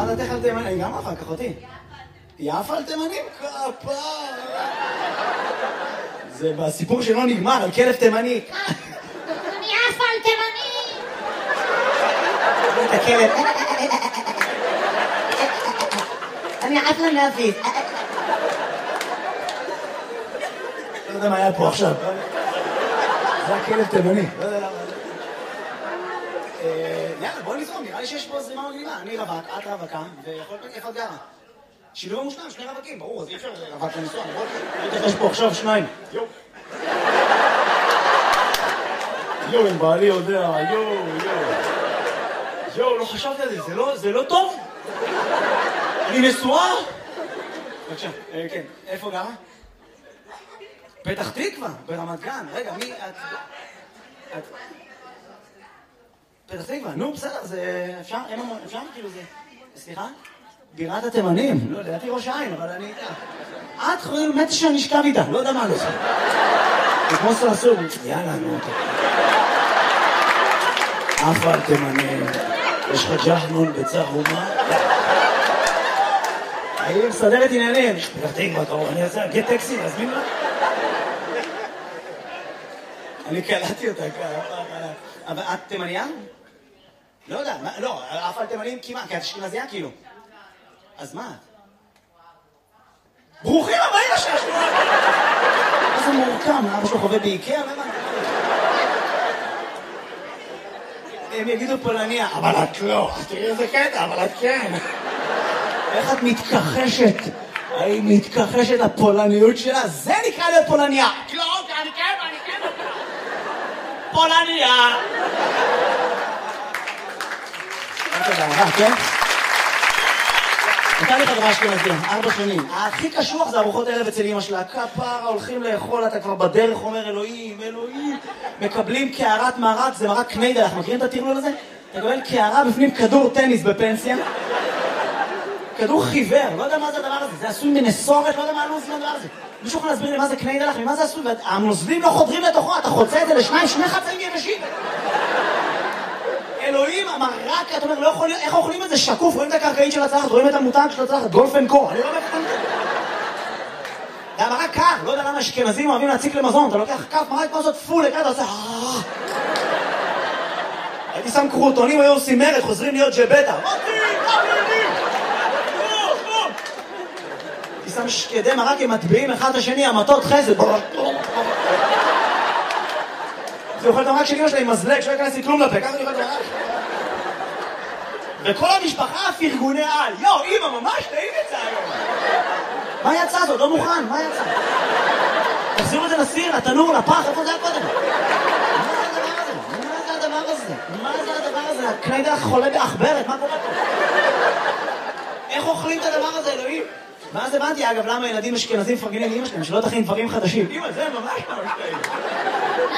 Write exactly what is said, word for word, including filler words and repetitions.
אמרת תכף תימנים, אני גם אחר כך אותי. יפה על תימנים? כפה. זה בסיפור שלא נגמר, על כלב תימני. אני יפה על תימנים! את הכלב. אני עפה לנאפיס. לא יודע מה היה פה עכשיו. זה הכלב תימני. לא יודע למה. יאללה, בואו נזרום, נראה לי שיש פה זרימה מגניבה. אני רווק, את רווקה, ויכול להיות איפה את גרה. שילוב המושלם, שני רווקים, ברור, אז אי אפשר רווק לנסוע, נכון? יש פה עכשיו שניים. יו. יו, אם בעלי יודע, יו, יו. יו, לא חשבתי על זה, זה לא טוב? אני נשואה? בבקשה, כן, איפה גרה? פתח תקווה, ברמת גן. רגע, מי את... את... פתח תקווה, נו, בסדר, זה... אפשר? אפשר? כאילו זה... סליחה? בירת התימנים. לא, לדעתי ראש העין, אבל אני... את חברים, מת שאני אשכב איתה, לא יודע מה לא עושה. זה כמו סרסור. יאללה, נו. אף על תימנים. יש לך ג'חנון בצהומה? אני מסדרת עניינים. פתח תקווה, קרוב, אני רוצה להגיד טקסי, להזמין לה? אני קלטתי אותה ככה. אבל את תימניה? לא יודע, לא, אף על תימנים כמעט, כי את אשכנזייה כאילו. אז מה את? ברוכים הבאים לשעשוע! מה זה מורכם? אבא שלו חווה באיקאה? מה? הם יגידו פולניה, אבל את לא. תראי איזה קטע, אבל את כן. איך את מתכחשת? היא מתכחשת לפולניות שלה? זה נקרא להיות פולניה. לא, אני כן, אני כן. פולניה. כן? נתן לי חברה אשכנזייה, ארבע שנים. הכי קשוח זה ארוחות ערב אצל אמא שלה. כפרה, הולכים לאכול, אתה כבר בדרך אומר אלוהים, אלוהים. מקבלים קערת מרק, זה מרק קניידלח. מכירים את הטרלול הזה? אתה מקבל קערה בפנים כדור טניס בפנסיה. כדור חיוור, לא יודע מה זה הדבר הזה. זה עשוי מנסורת, לא יודע מה הלוז מהדבר הזה. מישהו יכול להסביר לי מה זה קניידלח, ממה זה עשוי? והנוזלים לא חודרים לתוכו, אתה חוצה את זה לשניים, שני חצאים יבשים. אלוהים, המרק, אתה אומר, לא יכול להיות, איך אוכלים את זה שקוף? רואים את הקרקעית של הצלחת, רואים את המותג של הצלחת, גולפן קור, אני לא יודע איך אוכלים את זה. זה המרק קר, לא יודע למה אשכנזים אוהבים להציק למזון, אתה לוקח כף מרק כמו זאת פול, אתה עושה... הייתי שם קרוטונים, היו עושים מרד, חוזרים להיות ג'בטה. הייתי שם שקדי מרק עם מטביעים אחד לשני, המטות חסד. זה אוכל את המרק של אמא שלה עם מזלג, שלא ייכנס לי כלום לפה, ככה אני אוכל את המרק. וכל המשפחה פרגוני על. יו, אמא, ממש טעים יצא היום. מה יצא זאת? לא מוכן, מה יצא? תחזירו את זה לסיר, לתנור, לפח, איפה זה היה קודם? מה זה הדבר הזה? מה זה הדבר הזה? הקניידלח חולה באחברת, מה קורה פה? איך אוכלים את הדבר הזה, אלוהים? ואז הבנתי, אגב, למה ילדים אשכנזים מפרגנים לאמא שלהם, שלא תכין דברים חדשים. אמא, זה ממש ממש טעים.